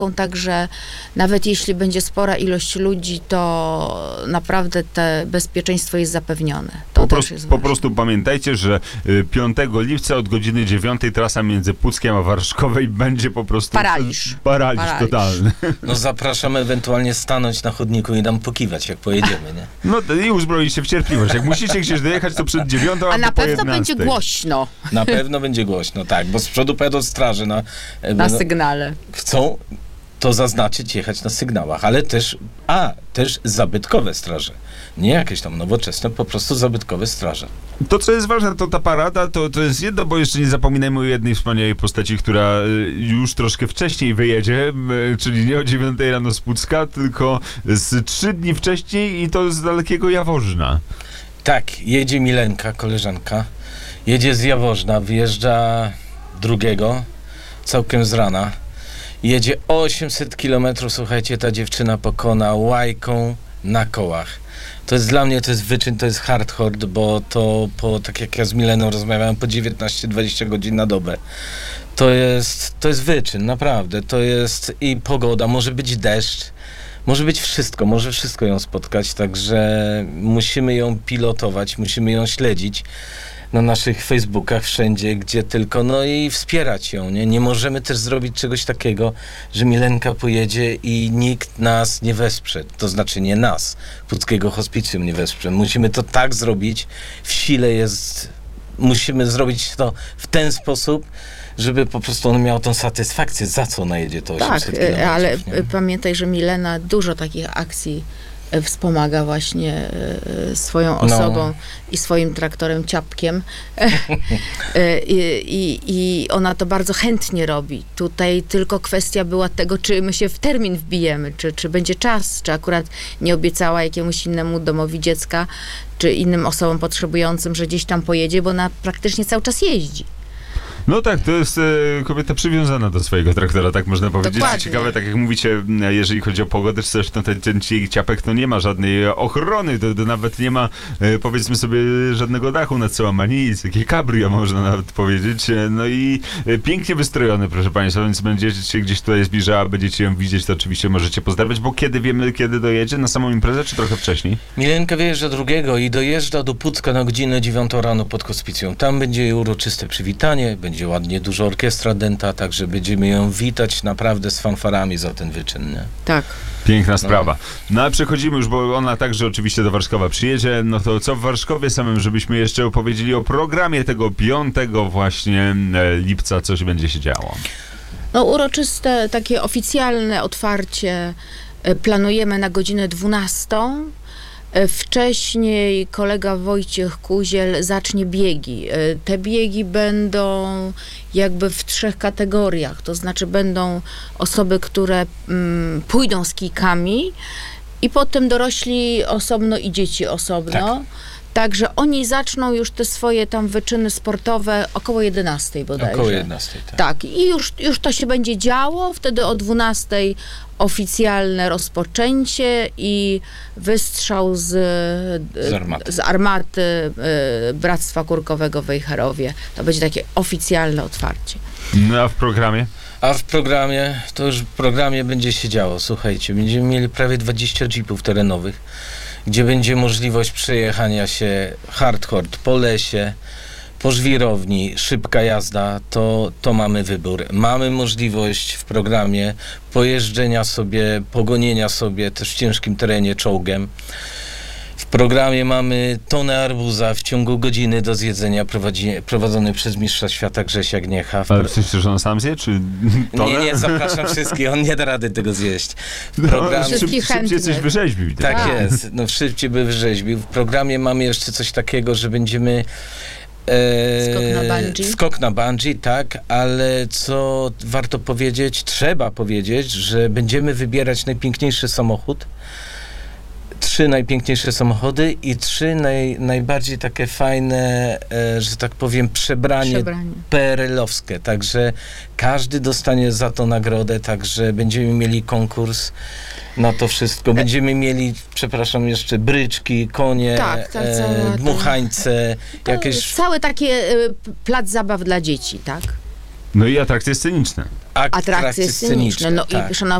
Także nawet jeśli będzie spora ilość ludzi, to naprawdę te bezpieczeństwo jest zapewnione. To też jest po prostu pamiętajcie, że 5 lipca od godziny 9 trasa między Puckiem a Warszkowej będzie po prostu paraliż totalny. No zapraszamy ewentualnie stanąć na chodniku i nam pokiwać, jak pojedziemy, nie? No i uzbroić się w cierpliwość. Jak musicie gdzieś dojechać, to przed 9, a na pewno będzie głośno. Na pewno będzie głośno, tak, bo z przodu pojadą straże na sygnale. Chcą to zaznaczyć, jechać na sygnałach, ale też zabytkowe straże. Nie jakieś tam nowoczesne, po prostu zabytkowe straże. To, co jest ważne, to ta parada, to jest jedno, bo jeszcze nie zapominajmy o jednej wspaniałej postaci, która już troszkę wcześniej wyjedzie, czyli nie o 9 rano z Pucka, tylko z 3 dni wcześniej i to z dalekiego Jaworzna. Tak, jedzie Milenka, koleżanka, jedzie z Jaworzna, wyjeżdża 2, całkiem z rana. Jedzie 800 kilometrów, słuchajcie, ta dziewczyna pokona łajką na kołach. To jest dla mnie, to jest wyczyn, to jest hardcore, bo to tak jak ja z Mileną rozmawiałem, po 19-20 godzin na dobę. To jest wyczyn, naprawdę. To jest i pogoda, może być deszcz, może być wszystko, może wszystko ją spotkać, także musimy ją pilotować, musimy ją śledzić na naszych Facebookach, wszędzie, gdzie tylko, no i wspierać ją, nie? Nie możemy też zrobić czegoś takiego, że Milenka pojedzie i nikt nas nie wesprze. To znaczy nie nas, Puckiego Hospicjum nie wesprze. Musimy to tak zrobić, w sile jest, musimy zrobić to w ten sposób, żeby po prostu on miał tą satysfakcję, za co ona jedzie to 800 kilometrów. Tak, ale pamiętaj, że Milena dużo takich akcji wspomaga właśnie swoją osobą i swoim traktorem Ciapkiem I ona to bardzo chętnie robi. Tutaj tylko kwestia była tego, czy my się w termin wbijemy, czy będzie czas, czy akurat nie obiecała jakiemuś innemu domowi dziecka, czy innym osobom potrzebującym, że gdzieś tam pojedzie, bo ona praktycznie cały czas jeździ. No tak, to jest kobieta przywiązana do swojego traktora, tak można powiedzieć. Dokładnie. Ciekawe, tak jak mówicie, jeżeli chodzi o pogodę, czy też ten Ciapek, to nie ma żadnej ochrony, to nawet nie ma, powiedzmy sobie, żadnego dachu nad sobą, ani nic, takie cabrio można nawet powiedzieć. No i pięknie wystrojony, proszę państwa, więc będziecie się gdzieś tutaj zbliżała, będziecie ją widzieć, to oczywiście możecie pozdrawiać, bo wiemy, kiedy dojedzie? Na samą imprezę, czy trochę wcześniej? Milenka wyjeżdża 2 i dojeżdża do Pucka na godzinę 9 rano pod Hospicją. Tam będzie jej uroczyste przywitanie, będzie ładnie dużo orkiestra dęta, także będziemy ją witać naprawdę z fanfarami za ten wyczyn, nie? Tak. Piękna sprawa. No a przechodzimy już, bo ona także oczywiście do Warszawa przyjedzie. No to co w Warszawie samym, żebyśmy jeszcze opowiedzieli o programie tego 5 właśnie lipca, co się będzie się działo? No uroczyste, takie oficjalne otwarcie planujemy na godzinę 12. Wcześniej kolega Wojciech Kuziel zacznie biegi. Te biegi będą jakby w 3 kategoriach, to znaczy będą osoby, które pójdą z kijkami i potem dorośli osobno i dzieci osobno. Tak. Także oni zaczną już te swoje tam wyczyny sportowe około 11 bodajże. Około 11, tak. Tak, i już to się będzie działo, wtedy o 12 oficjalne rozpoczęcie i wystrzał z armaty Bractwa Kurkowego w Wejherowie. To będzie takie oficjalne otwarcie. No a w programie? A w programie będzie się działo, słuchajcie, będziemy mieli prawie 20 jeepów terenowych, gdzie będzie możliwość przejechania się hardcore po lesie, po żwirowni, szybka jazda, to mamy wybór. Mamy możliwość w programie pojeżdżenia sobie, pogonienia sobie też w ciężkim terenie czołgiem. W programie mamy tonę arbuza w ciągu godziny do zjedzenia prowadzony przez mistrza świata Grzesia Gniecha. Ale w sensie, że on sam zje, czy tonę? Nie, zapraszam wszystkich, on nie da rady tego zjeść. Szybciej coś wyrzeźbił. Tak jest, no szybciej by wyrzeźbił. W programie mamy jeszcze coś takiego, że będziemy skok na bungee, tak, ale co warto powiedzieć, trzeba powiedzieć, że będziemy wybierać najpiękniejszy samochód, 3 najpiękniejsze samochody i 3 najbardziej takie fajne, że tak powiem, przebranie. PRL-owskie, także każdy dostanie za to nagrodę, także będziemy mieli konkurs na to wszystko. Będziemy mieli, przepraszam, jeszcze bryczki, konie, dmuchańce, jakieś... Całe takie plac zabaw dla dzieci, tak? No i atrakcje sceniczne. Atrakcje sceniczne. No tak. i szanowni